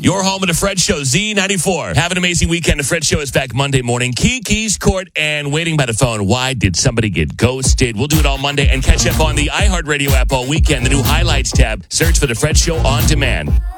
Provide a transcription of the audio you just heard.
Your home of the Fred Show, Z94. Have an amazing weekend. The Fred Show is back Monday morning. Kiki's Court and waiting by the phone. Why did somebody get ghosted? We'll do it all Monday and catch up on the iHeartRadio app all weekend. The new highlights tab. Search for the Fred Show on demand.